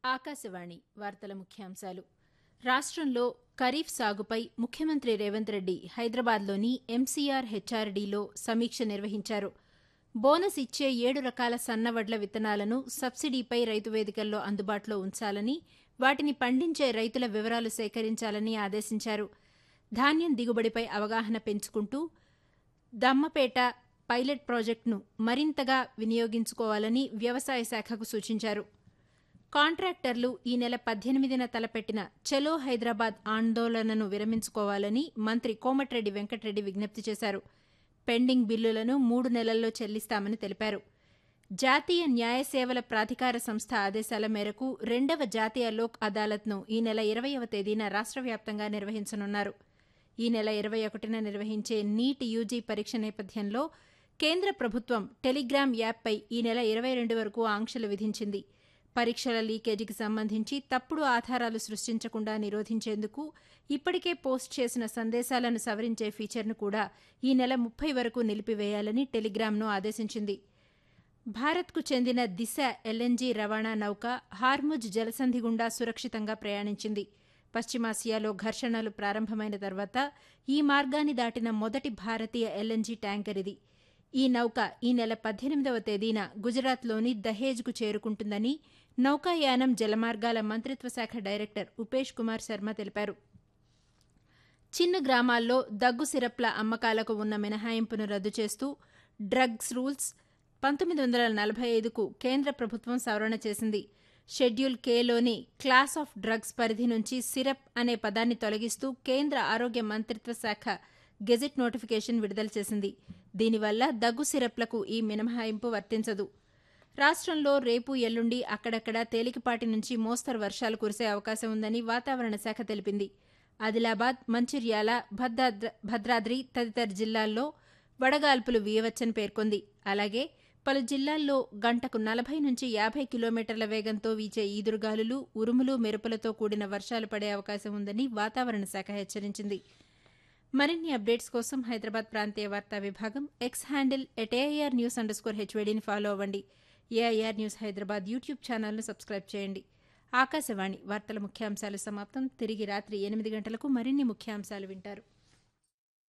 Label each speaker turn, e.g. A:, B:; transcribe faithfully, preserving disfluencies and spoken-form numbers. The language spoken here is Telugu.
A: ఆకాశవాణి వార్తల ముఖ్యాంశాలు. రాష్ట్రంలో ఖరీఫ్ సాగుపై ముఖ్యమంత్రి రేవంత్ రెడ్డి హైదరాబాద్లోని ఎంసీఆర్ హెచ్ఆర్డీలో సమీక్ష నిర్వహించారు. బోనస్ ఇచ్చే ఏడు రకాల సన్నవడ్ల విత్తనాలను సబ్సిడీపై రైతు వేదికల్లో అందుబాటులో ఉంచాలని, వాటిని పండించే రైతుల వివరాలు సేకరించాలని ఆదేశించారు. ధాన్యం దిగుబడిపై అవగాహన పెంచుకుంటూ దమ్మపేట పైలట్ ప్రాజెక్టును మరింతగా వినియోగించుకోవాలని వ్యవసాయ శాఖకు సూచించారు. కాంట్రాక్టర్లు ఈ నెల పద్దెనిమిదిన తలపెట్టిన చలో హైదరాబాద్ ఆందోళనను విరమించుకోవాలని మంత్రి కోమటిరెడ్డి వెంకటరెడ్డి విజ్ఞప్తి చేశారు. పెండింగ్ బిల్లులను మూడు నెలల్లో చెల్లిస్తామని తెలిపారు. జాతీయ న్యాయ సేవల ప్రాధికార సంస్థ ఆదేశాల మేరకు రెండవ జాతీయ లోక్ అదాలత్ను ఈ నెల ఇరవైవ తేదీన రాష్ట్ర వ్యాప్తంగా నిర్వహించనున్నారు. ఈ నెల ఇరవై ఒకటిన నిర్వహించే నీట్ యూజీ పరీక్ష నేపథ్యంలో కేంద్ర ప్రభుత్వం టెలిగ్రామ్ యాప్పై ఈ నెల ఇరవై రెండు వరకు ఆంక్షలు విధించింది. పరీక్షల లీకేజీకి సంబంధించి తప్పుడు ఆధారాలు సృష్టించకుండా నిరోధించేందుకు ఇప్పటికే పోస్ట్ చేసిన సందేశాలను సవరించే ఫీచర్ను కూడా ఈ నెల ముప్పై వరకు నిలిపివేయాలని టెలిగ్రామ్ను ఆదేశించింది. భారత్కు చెందిన దిశ ఎల్ఎన్జీ రవాణా నౌక హార్ముజ్ జలసంధి గుండా సురక్షితంగా ప్రయాణించింది. పశ్చిమాసియాలో ఘర్షణలు ప్రారంభమైన తర్వాత ఈ మార్గాన్ని దాటిన మొదటి భారతీయ ఎల్ఎన్జీ ట్యాంకర్ ఇది. ఈ నౌక ఈ నెల పద్దెనిమిదవ తేదీన గుజరాత్లోని దహేజ్కు చేరుకుంటుందని నౌకాయానం జలమార్గాల మంత్రిత్వ శాఖ డైరెక్టర్ ఉపేష్ కుమార్ శర్మ తెలిపారు. చిన్న గ్రామాల్లో దగ్గు సిరప్ల అమ్మకాలకు ఉన్న మినహాయింపును రద్దు చేస్తూ డ్రగ్స్ రూల్స్ పంతొమ్మిది వందల నలభై ఐదుకు కేంద్ర ప్రభుత్వం సవరణ చేసింది. షెడ్యూల్ కేలోని క్లాస్ ఆఫ్ డ్రగ్స్ పరిధి నుంచి సిరప్ అనే పదాన్ని తొలగిస్తూ కేంద్ర ఆరోగ్య మంత్రిత్వ శాఖ గెజిట్ నోటిఫికేషన్ విడుదల చేసింది. దీనివల్ల దగ్గు సిరప్లకు ఈ మినహాయింపు వర్తించదు. రాష్ట్రంలో రేపు ఎల్లుండి అక్కడక్కడ తేలికపాటి నుంచి మోస్తరు వర్షాలు కురిసే అవకాశం ఉందని వాతావరణ శాఖ తెలిపింది. ఆదిలాబాద్, మంచిర్యాల, భద్రాద్ర భద్రాద్రి తదితర జిల్లాల్లో వడగాల్పులు వీయవచ్చని పేర్కొంది. అలాగే పలు జిల్లాల్లో గంటకు నలభై నుంచి యాభై కిలోమీటర్ల వేగంతో వీచే ఈదురుగాలులు, ఉరుములు, మెరుపులతో కూడిన వర్షాలు పడే అవకాశం ఉందని వాతావరణ శాఖ హెచ్చరించింది. మరిన్ని అప్డేట్స్ కోసం హైదరాబాద్ ప్రాంతీయ వార్తా విభాగం X handle at AIR news under score హెచ్వేడీని follow అవ్వండి. ఏఐఆర్ న్యూస్ హైదరాబాద్ యూట్యూబ్ ఛానల్ను సబ్స్క్రైబ్ చేయండి. ఆకాశవాణి వార్తల ముఖ్యాంశాలు సమాప్తం. తిరిగి రాత్రి ఎనిమిది గంటలకు మరిన్ని ముఖ్యాంశాలు వింటారు.